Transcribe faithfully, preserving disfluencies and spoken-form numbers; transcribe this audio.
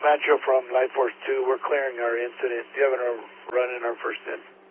Metro from Light Force two, we're clearing our incident. Do you have a run in our first in?